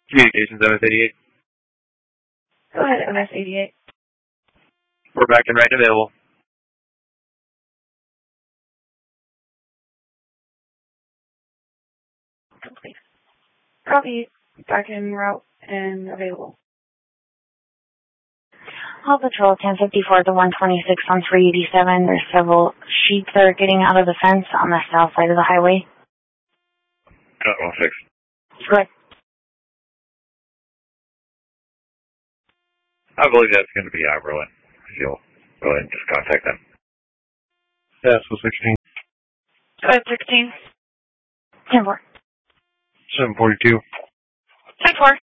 Communications, MS-88. Go ahead, MS-88. We're back and right and available. Complete. Copy. Back en route and available. All Patrol 1054 to 126 on 387. There's several sheep that are getting out of the fence on the south side of the highway. 16. Correct. I believe that's going to be Iberlin. You'll go ahead and just contact them. Yeah, so 16. Go ahead, 16. 10-4. 742. 10-4.